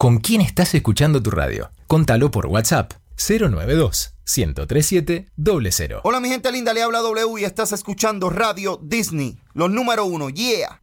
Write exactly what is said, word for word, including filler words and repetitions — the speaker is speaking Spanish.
¿Con quién estás escuchando tu radio? Contalo por WhatsApp cero nueve dos, uno cero tres siete, cero cero. Hola mi gente linda, le habla W y estás escuchando Radio Disney, los número uno, yeah.